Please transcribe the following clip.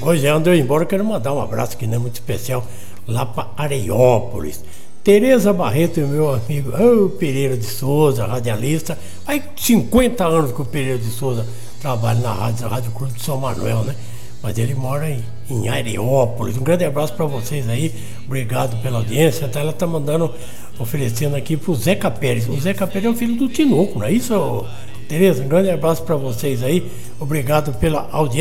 Pois é, andou embora, eu quero mandar um abraço que não é muito especial lá para Areiópolis. Tereza Barreto e meu amigo Pereira de Souza, radialista. Faz 50 anos que o Pereira de Souza trabalha na Rádio Clube de São Manuel, né? Mas ele mora em Areiópolis. Um grande abraço para vocês aí. Obrigado pela audiência. Até ela tá mandando, oferecendo aqui pro Zeca Pérez. O Zeca Pérez é o filho do Tinoco, não é isso, Tereza? Um grande abraço para vocês aí. Obrigado pela audiência.